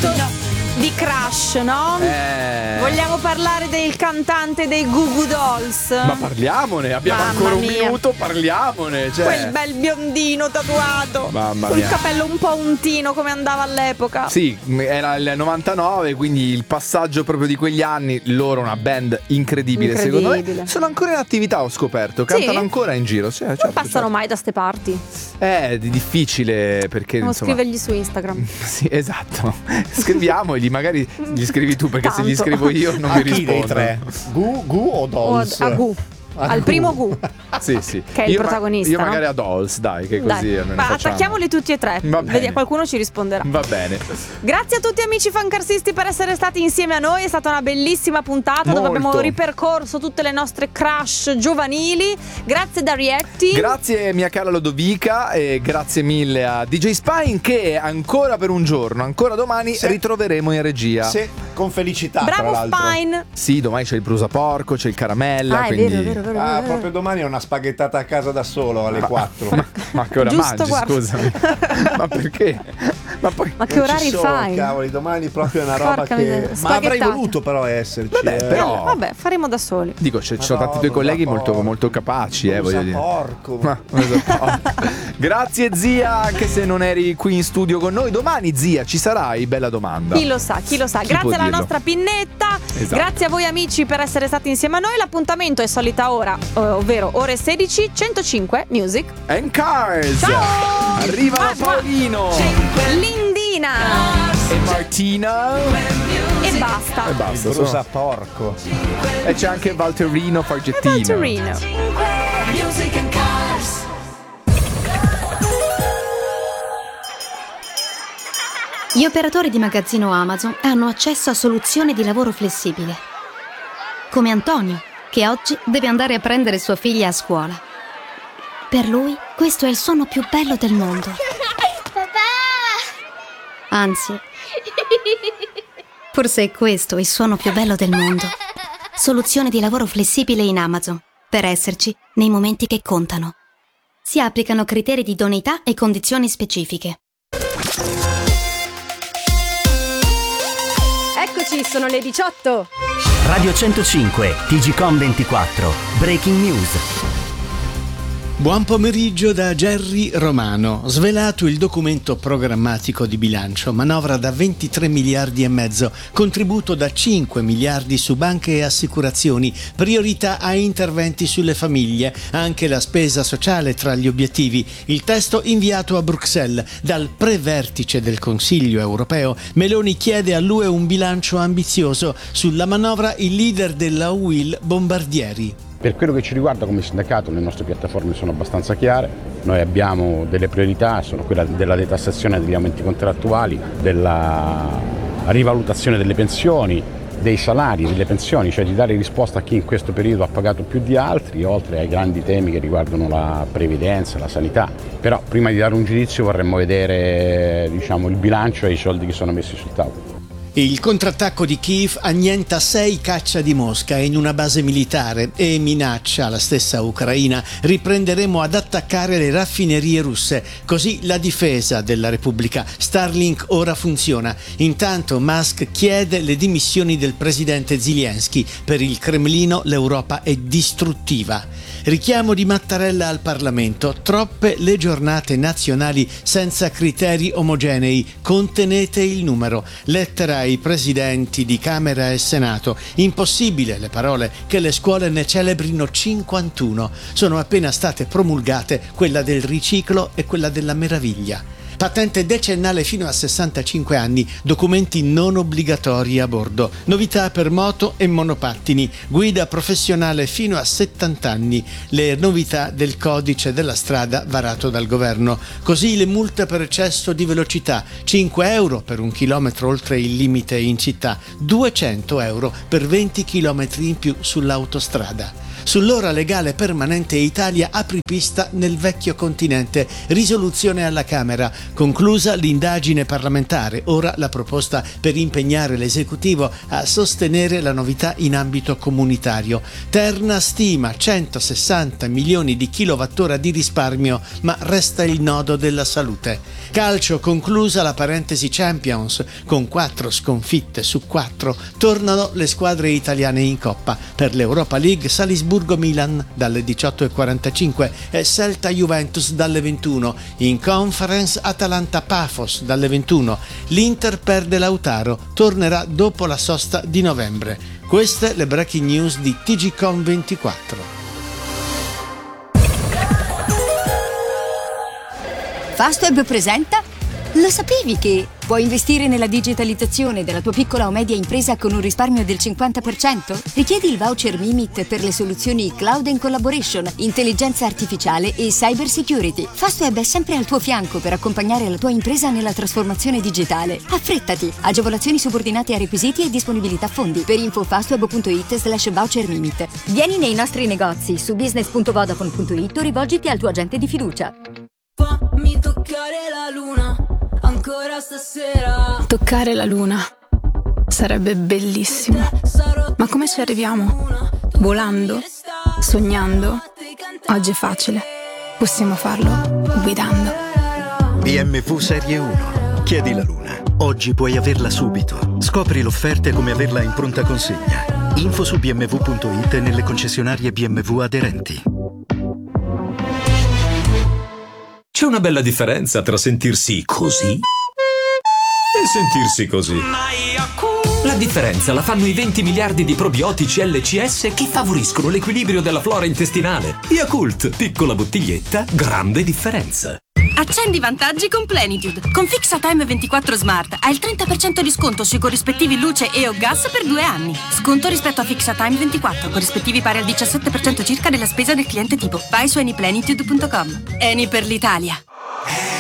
di crush, no? Vogliamo parlare del cantante dei Goo Goo Dolls? Ma parliamone, abbiamo ancora un minuto, parliamone. Quel bel biondino tatuato. Mamma col mia. capello un po' untino come andava all'epoca. Sì, era il 99, quindi il passaggio proprio di quegli anni. Loro una band incredibile. Secondo me. Sono ancora in attività, ho scoperto. Cantano ancora in giro. Sì, certo, non passano mai da ste parti. È difficile perché Devo insomma scrivergli su Instagram. Sì, esatto. Scriviamogli, magari gli scrivi tu, perché se gli scrivo io non mi rispondo. Dei tre? Gu o Dolls? Al primo Gu. Sì. Che è il protagonista. Io magari no? a Dolls, dai, che così attacchiamoli tutti e tre. Vedi, qualcuno ci risponderà. Va bene. Grazie a tutti amici fancarsisti per essere stati insieme a noi. È stata una bellissima puntata dove abbiamo ripercorso tutte le nostre crush giovanili. Grazie Darietti. Grazie mia cara Lodovica. E grazie mille a DJ Spine, che ancora per un giorno, ancora domani ritroveremo in regia. Sì, con felicità. Bravo tra l'altro. Spine. Sì, domani c'è il brusaporco, c'è il caramella. Quindi... è vero. Proprio domani è una spaghettata a casa da solo alle 4. Ma che ora Giusto, mangi, guarda. scusami. Ma perché? Ma poi Ma che orari fai? Cavoli, domani proprio è una roba Porca che... miseria, Ma avrei spaghettata. voluto però esserci. però... Vabbè, faremo da soli. Dico, ci sono tanti tuoi colleghi molto capaci, voglio dire. Porco. Grazie zia, anche se non eri qui in studio con noi. Domani zia ci sarai, bella domanda. Chi lo sa. Grazie alla nostra Pinnetta. Esatto. Grazie a voi amici per essere stati insieme a noi. L'appuntamento è solita ora, ovvero ore 16, 105 Music and Cars. Ciao. Arriva Paolino, Lindina e Martina e basta. Brusa porco. E c'è anche Valterino Fargettino. Music and Cars. Gli operatori di magazzino Amazon hanno accesso a soluzioni di lavoro flessibile. Come Antonio, che oggi deve andare a prendere sua figlia a scuola. Per lui, questo è il sogno più bello del mondo. Papà! Anzi, forse è questo il suono più bello del mondo. Soluzione di lavoro flessibile in Amazon, per esserci nei momenti che contano. Si applicano criteri di idoneità e condizioni specifiche. Eccoci, sono le 18. Radio 105, TGcom 24, Breaking News. Buon pomeriggio da Gerry Romano. Svelato il documento programmatico di bilancio, manovra da 23 miliardi e mezzo, contributo da 5 miliardi su banche e assicurazioni, priorità a interventi sulle famiglie, anche la spesa sociale tra gli obiettivi. Il testo inviato a Bruxelles dal pre-vertice del Consiglio europeo. Meloni chiede all'UE un bilancio ambizioso. Sulla manovra il leader della UIL Bombardieri. Per quello che ci riguarda come sindacato, le nostre piattaforme sono abbastanza chiare. Noi abbiamo delle priorità, sono quella della detassazione degli aumenti contrattuali, della rivalutazione delle pensioni, dei salari, delle pensioni, cioè di dare risposta a chi in questo periodo ha pagato più di altri, oltre ai grandi temi che riguardano la previdenza, la sanità. Però prima di dare un giudizio vorremmo vedere, il bilancio e i soldi che sono messi sul tavolo. Il contrattacco di Kiev annienta 6 caccia di Mosca in una base militare e minaccia la stessa Ucraina: riprenderemo ad attaccare le raffinerie russe. Così la difesa della Repubblica. Starlink ora funziona. Intanto Musk chiede le dimissioni del presidente Zelensky. Per il Cremlino l'Europa è distruttiva. Richiamo di Mattarella al Parlamento. Troppe le giornate nazionali senza criteri omogenei. Contenete il numero. Lettera ai presidenti di Camera e Senato. Impossibile, le parole, che le scuole ne celebrino 51. Sono appena state promulgate quella del riciclo e quella della meraviglia. Patente decennale fino a 65 anni, documenti non obbligatori a bordo, novità per moto e monopattini, guida professionale fino a 70 anni, le novità del codice della strada varato dal governo. Così le multe per eccesso di velocità, 5 euro per 1 chilometro oltre il limite in città, 200 euro per 20 chilometri in più sull'autostrada. Sull'ora legale permanente Italia apripista nel vecchio continente. Risoluzione alla Camera. Conclusa l'indagine parlamentare. Ora la proposta per impegnare l'esecutivo a sostenere la novità in ambito comunitario. Terna stima 160 milioni di kilowattora di risparmio, ma resta il nodo della salute. Calcio, conclusa la parentesi Champions. Con 4 sconfitte su 4 tornano le squadre italiane in Coppa. Per l'Europa League Salisburgo-Milan dalle 18:45 e Celta-Juventus dalle 21. In Conference Atalanta-Pafos dalle 21. L'Inter perde Lautaro, tornerà dopo la sosta di novembre. Queste le breaking news di TGCom24. Fastweb presenta. Lo sapevi che puoi investire nella digitalizzazione della tua piccola o media impresa con un risparmio del 50%? Richiedi il voucher Mimit per le soluzioni Cloud and Collaboration, intelligenza artificiale e cyber security. Fastweb è sempre al tuo fianco per accompagnare la tua impresa nella trasformazione digitale. Affrettati! Agevolazioni subordinate a requisiti e disponibilità fondi. Per info fastweb.it/voucher Mimit. Vieni nei nostri negozi su business.vodafone.it o rivolgiti al tuo agente di fiducia. Fammi toccare la luna ancora stasera. Toccare la luna sarebbe bellissimo. Ma come ci arriviamo? Volando? Sognando? Oggi è facile. Possiamo farlo guidando. BMW Serie 1. Chiedi la luna. Oggi puoi averla subito. Scopri l'offerta e come averla in pronta consegna. Info su bmw.it e nelle concessionarie BMW aderenti. C'è una bella differenza tra sentirsi così e sentirsi così. La differenza la fanno i 20 miliardi di probiotici LCS che favoriscono l'equilibrio della flora intestinale. Yakult, piccola bottiglietta, grande differenza. Accendi vantaggi con Plenitude. Con FixaTime 24 Smart hai il 30% di sconto sui corrispettivi luce e o gas per 2 anni. Sconto rispetto a FixaTime 24, corrispettivi pari al 17% circa della spesa del cliente tipo. Vai su anyplenitude.com. Eni per l'Italia.